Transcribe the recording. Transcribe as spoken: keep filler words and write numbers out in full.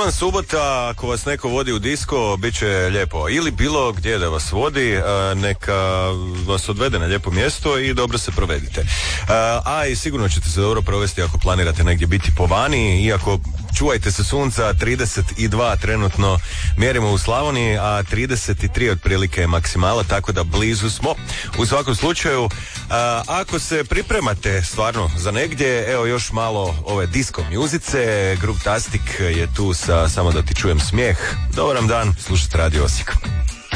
Taman subota, ako vas neko vodi u disko, bit će lijepo. Ili bilo gdje da vas vodi, neka vas odvede na lijepo mjesto i dobro se provedite. A i sigurno ćete se dobro provesti ako planirate negdje biti po vani, iako čuvajte se sunca, trideset dva trenutno mjerimo u Slavoniji, a trideset tri otprilike je maksimala, tako da blizu smo. U svakom slučaju, a, ako se pripremate stvarno za negdje, evo još malo ove disco mjuzice, Grup Tastic je tu sa Samo da ti čujem smijeh. Dobar vam dan, slušajte Radio Osijek.